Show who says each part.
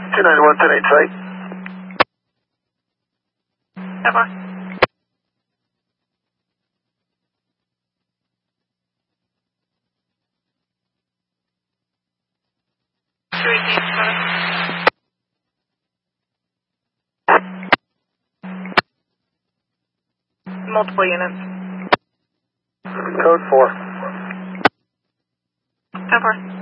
Speaker 1: 291, 10-8 site.
Speaker 2: Ever. 218, multiple units.
Speaker 1: Code 4.
Speaker 2: Ever.